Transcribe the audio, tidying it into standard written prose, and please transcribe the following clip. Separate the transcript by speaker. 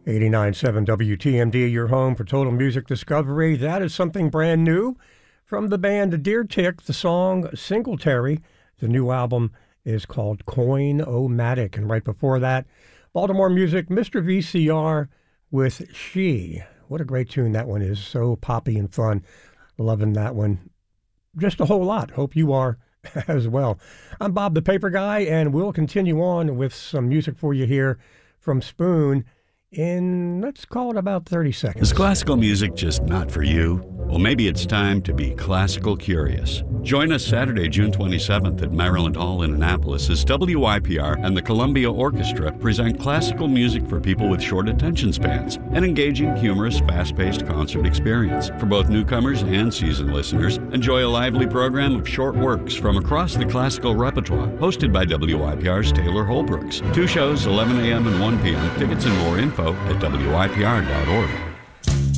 Speaker 1: 89.7 WTMD, your home for total music discovery. That is something brand new from the band Deer Tick, the song Singletary. The new album is called Coin-O-Matic. And right before that, Baltimore music, Mr. VCR with She. What a great tune that one is. So poppy and fun. Loving that one just a whole lot. Hope you are as well. I'm Bob the Paper Guy, and we'll continue on with some music for you here from Spoon in, let's call it about 30 seconds.
Speaker 2: Is classical music just not for you? Well, maybe it's time to be classical curious. Join us Saturday, June 27th at Maryland Hall in Annapolis as WYPR and the Columbia Orchestra present classical music for people with short attention spans, an engaging, humorous, fast-paced concert experience. For both newcomers and seasoned listeners, enjoy a lively program of short works from across the classical repertoire, hosted by WYPR's Taylor Holbrooks. 2 shows, 11 a.m. and 1 p.m. Tickets and more info at WYPR.org.